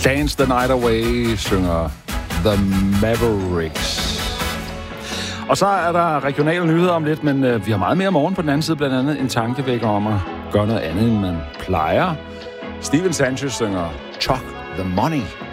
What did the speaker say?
Dance the Night Away, synger The Mavericks. Og så er der regionale nyheder om lidt, men vi har meget mere morgen på den anden side, blandt andet en tankevækker om at gøre noget andet, end man plejer. Steven Sanchez synger Chuck the Money.